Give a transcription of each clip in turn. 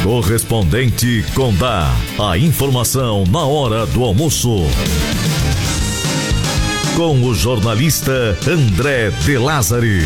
Correspondente Condá. A informação na hora do almoço. Com o jornalista André de Lázari.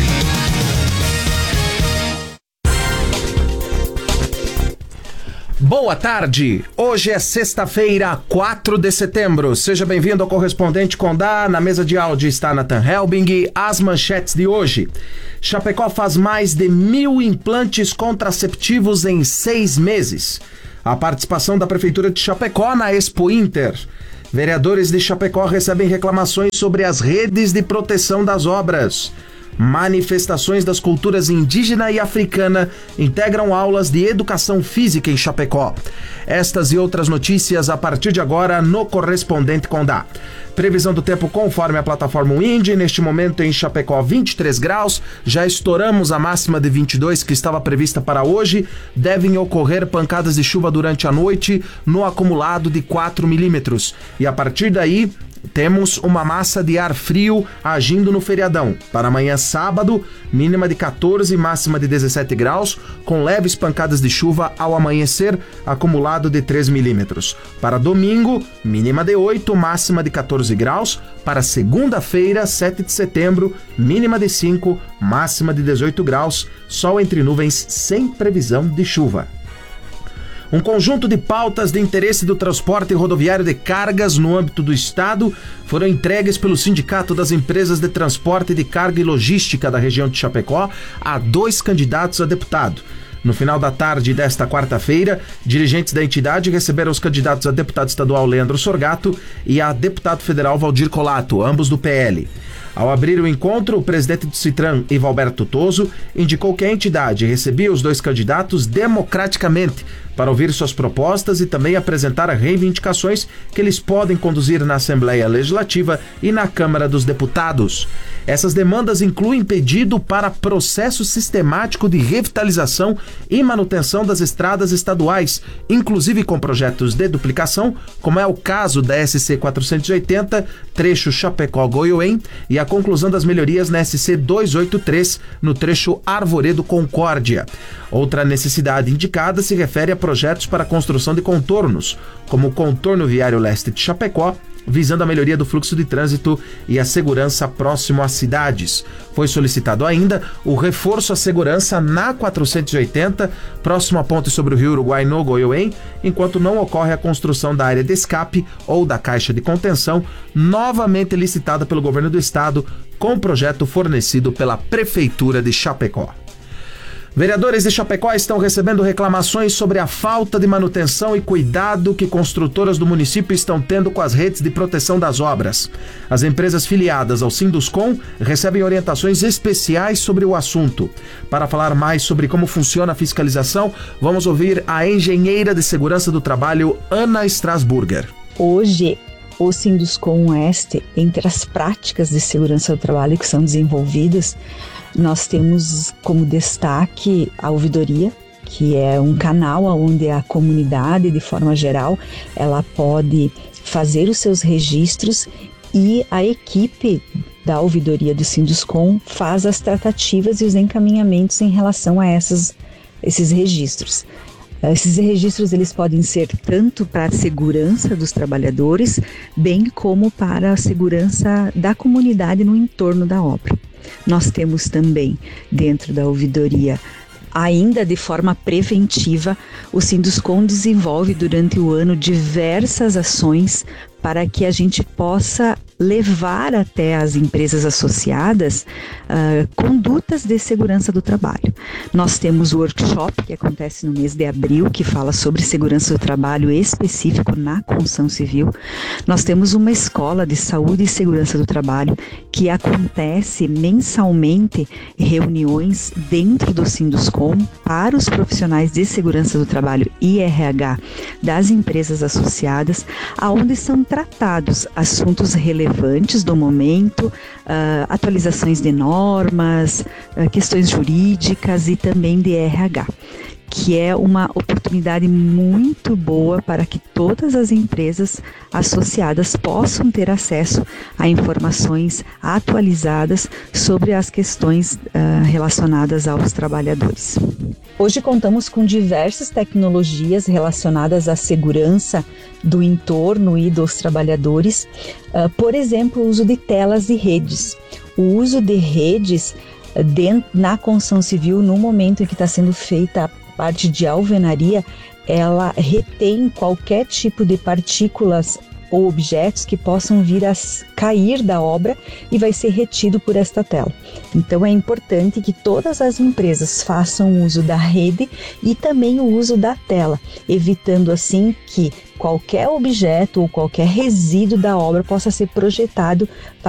Boa tarde, hoje é sexta-feira, 4 de setembro. Seja bem-vindo ao Correspondente Condá. Na mesa de áudio está Nathan Helbing. As manchetes de hoje: Chapecó faz mais de 1.000 implantes contraceptivos em 6 meses. A participação da Prefeitura de Chapecó na Expo Inter. Vereadores de Chapecó recebem reclamações sobre as redes de proteção das obras. Manifestações das culturas indígena e africana integram aulas de educação física em Chapecó. Estas e outras notícias a partir de agora no Correspondente Condá. Previsão do tempo conforme a plataforma Wind. Neste momento em Chapecó, 23 graus. Já estouramos a máxima de 22 que estava prevista para hoje. Devem ocorrer pancadas de chuva durante a noite no acumulado de 4 milímetros. E a partir daí, temos uma massa de ar frio agindo no feriadão. Para amanhã, sábado, mínima de 14, máxima de 17 graus, com leves pancadas de chuva ao amanhecer, acumulado de 3 milímetros. Para domingo, mínima de 8, máxima de 14 graus. Para segunda-feira, 7 de setembro, mínima de 5, máxima de 18 graus, sol entre nuvens sem previsão de chuva. Um conjunto de pautas de interesse do transporte rodoviário de cargas no âmbito do Estado foram entregues pelo Sindicato das Empresas de Transporte de Carga e Logística da região de Chapecó a 2 candidatos a deputado. No final da tarde desta quarta-feira, dirigentes da entidade receberam os candidatos a deputado estadual Leandro Sorgato e a deputado federal Valdir Colato, ambos do PL. Ao abrir o encontro, o presidente do Citran, Ivalberto Toso, indicou que a entidade recebia os 2 candidatos democraticamente para ouvir suas propostas e também apresentar reivindicações que eles podem conduzir na Assembleia Legislativa e na Câmara dos Deputados. Essas demandas incluem pedido para processo sistemático de revitalização e manutenção das estradas estaduais, inclusive com projetos de duplicação, como é o caso da SC 480, trecho Chapecó-Goiôem, e a conclusão das melhorias na SC 283, no trecho Arvoredo-Concórdia. Outra necessidade indicada se refere a projetos para a construção de contornos, como o contorno viário leste de Chapecó, visando a melhoria do fluxo de trânsito e a segurança próximo às cidades. Foi solicitado ainda o reforço à segurança na 480, próximo à ponte sobre o Rio Uruguai no Goiôem, enquanto não ocorre a construção da área de escape ou da caixa de contenção, novamente licitada pelo governo do estado, com o projeto fornecido pela Prefeitura de Chapecó. Vereadores de Chapecó estão recebendo reclamações sobre a falta de manutenção e cuidado que construtoras do município estão tendo com as redes de proteção das obras. As empresas filiadas ao Sinduscom recebem orientações especiais sobre o assunto. Para falar mais sobre como funciona a fiscalização, vamos ouvir a engenheira de segurança do trabalho, Ana Strasburger. Hoje, o Sinduscom Oeste, entre as práticas de segurança do trabalho que são desenvolvidas, nós temos como destaque a ouvidoria, que é um canal onde a comunidade, de forma geral, ela pode fazer os seus registros e a equipe da ouvidoria do Sinduscom faz as tratativas e os encaminhamentos em relação a esses registros. Esses registros eles podem ser tanto para a segurança dos trabalhadores, bem como para a segurança da comunidade no entorno da obra. Nós temos também, dentro da ouvidoria, ainda de forma preventiva, o Sinduscom desenvolve durante o ano diversas ações para que a gente possa levar até as empresas associadas condutas de segurança do trabalho. Nós temos o workshop que acontece no mês de abril, que fala sobre segurança do trabalho específico na construção civil. Nós temos uma escola de saúde e segurança do trabalho que acontece mensalmente, reuniões dentro do Sinduscom para os profissionais de segurança do trabalho e RH das empresas associadas, aonde são tratados assuntos relevantes do momento, atualizações de normas, questões jurídicas e também de RH. que é uma oportunidade muito boa para que todas as empresas associadas possam ter acesso a informações atualizadas sobre as questões relacionadas aos trabalhadores. Hoje contamos com diversas tecnologias relacionadas à segurança do entorno e dos trabalhadores, por exemplo, o uso de telas e redes. O uso de redes na construção civil, no momento em que está sendo feita a parte de alvenaria, ela retém qualquer tipo de partículas ou objetos que possam vir a cair da obra e vai ser retido por esta tela. Então é importante que todas as empresas façam uso da rede e também o uso da tela, evitando assim que qualquer objeto ou qualquer resíduo da obra possa ser projetado